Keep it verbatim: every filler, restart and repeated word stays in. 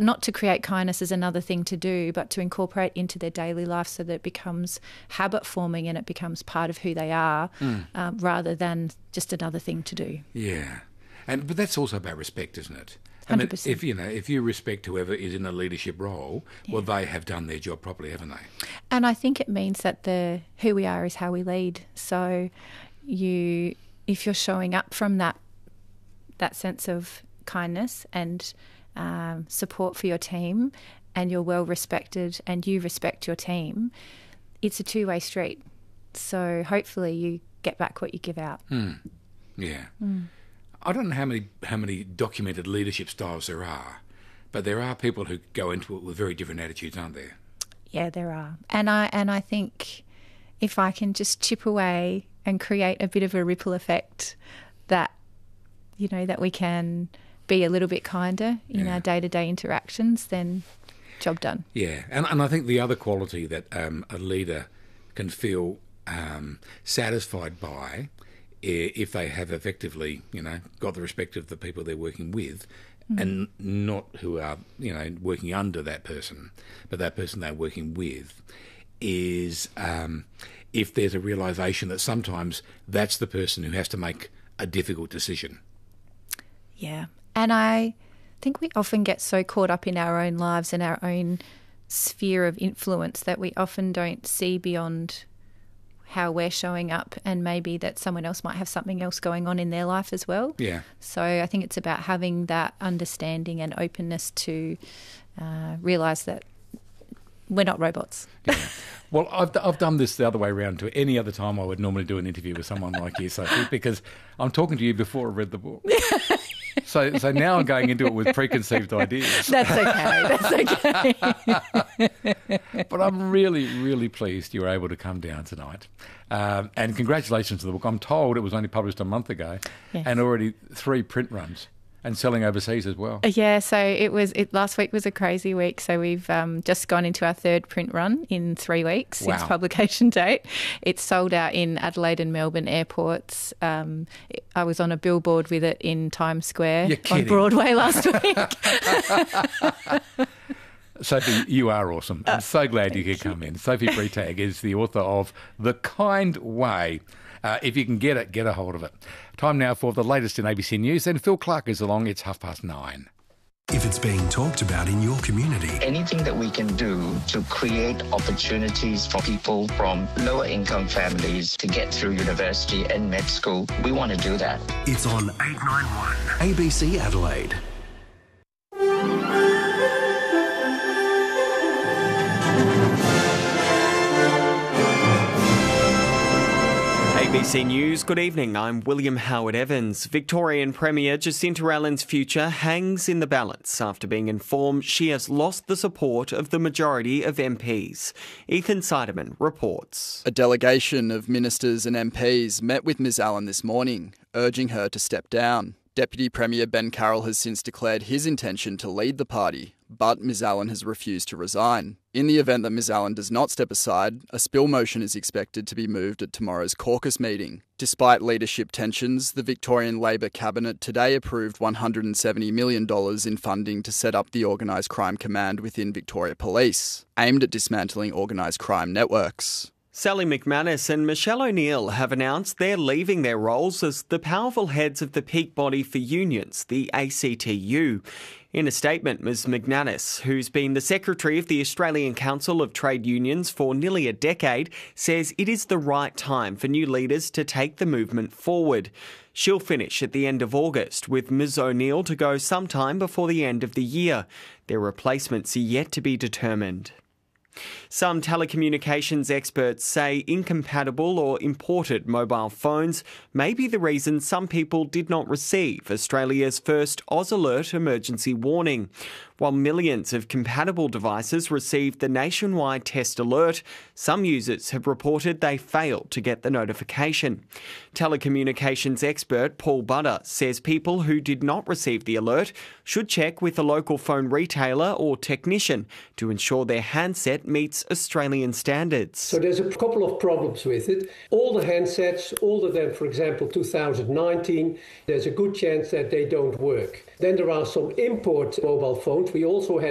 not to create kindness as another thing to do, but to incorporate into their daily life so that it becomes habit forming and it becomes part of who they are, mm. um, rather than just another thing to do. Yeah, and but that's also about respect, isn't it? I one mean, hundred percent. if you know, if you respect whoever is in a leadership role, yeah. well, they have done their job properly, haven't they? And I think it means that the who we are is how we lead. So, you, if you're showing up from that that sense of kindness and um, support for your team, and you're well respected, and you respect your team, it's a two way street. So hopefully, you get back what you give out. Mm. Yeah. Mm. I don't know how many how many documented leadership styles there are, but there are people who go into it with very different attitudes, aren't there? Yeah, there are. And I and I think if I can just chip away and create a bit of a ripple effect, that, you know, that we can be a little bit kinder in yeah. our day-to-day interactions, then job done. Yeah, and and I think the other quality that um, a leader can feel um, satisfied by, if they have effectively, you know, got the respect of the people they're working with, mm. and not who are, you know, working under that person, but that person they're working with, is um, if there's a realisation that sometimes that's the person who has to make a difficult decision. Yeah, and I think we often get so caught up in our own lives and our own sphere of influence that we often don't see beyond how we're showing up, and maybe that someone else might have something else going on in their life as well. Yeah. So I think it's about having that understanding and openness to uh, realise that we're not robots. Yeah. Well, I've I've done this the other way around to any other time I would normally do an interview with someone like you, Sophie, because I'm talking to you before I read the book. So so now I'm going into it with preconceived ideas. That's okay, that's okay. But I'm really, really pleased you were able to come down tonight. Um, and congratulations to the book. I'm told it was only published a month ago, yes. and already three print runs. And selling overseas as well. Yeah, so it was. It, last week was a crazy week. So we've um, just gone into our third print run in three weeks wow. since publication date. It's sold out in Adelaide and Melbourne airports. Um, I was on a billboard with it in Times Square on Broadway last week. Sophie, you are awesome. I'm uh, so glad you could come in. Sophie Freitag is the author of The Kind Way. Uh, if you can get it, get a hold of it. Time now for the latest in A B C News, and Phil Clark is along. It's half past nine. If it's being talked about in your community. Anything that we can do to create opportunities for people from lower income families to get through university and med school, we want to do that. It's on eight ninety-one A B C Adelaide. A B C News, good evening. I'm William Howard-Evans. Victorian Premier Jacinta Allen's future hangs in the balance after being informed she has lost the support of the majority of M Ps. Ethan Seidemann reports. A delegation of ministers and M Ps met with Ms Allen this morning, urging her to step down. Deputy Premier Ben Carroll has since declared his intention to lead the party, but Ms Allen has refused to resign. In the event that Ms Allen does not step aside, a spill motion is expected to be moved at tomorrow's caucus meeting. Despite leadership tensions, the Victorian Labor Cabinet today approved one hundred seventy million dollars in funding to set up the Organised Crime Command within Victoria Police, aimed at dismantling organised crime networks. Sally McManus and Michelle O'Neill have announced they're leaving their roles as the powerful heads of the peak body for unions, the A C T U. In a statement, Miz McManus, who's been the Secretary of the Australian Council of Trade Unions for nearly a decade, says it is the right time for new leaders to take the movement forward. She'll finish at the end of August, with Miz O'Neill to go sometime before the end of the year. Their replacements are yet to be determined. Some telecommunications experts say incompatible or imported mobile phones may be the reason some people did not receive Australia's first Oz Alert emergency warning. While millions of compatible devices received the nationwide test alert, some users have reported they failed to get the notification. Telecommunications expert Paul Butter says people who did not receive the alert should check with a local phone retailer or technician to ensure their handset meets Australian standards. So there's a couple of problems with it. All the handsets, older than, for example, two thousand nineteen, there's a good chance that they don't work. Then there are some import mobile phones. We also had